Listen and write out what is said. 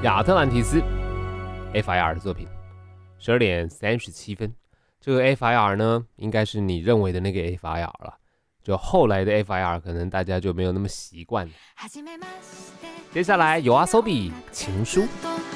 亚特兰提斯 FIR 的作品。12点37分，这个 FIR 呢，应该是你认为的那个 FIR 了。就后来的 FIR 可能大家就没有那么习惯了。接下来有YOASOBI情书。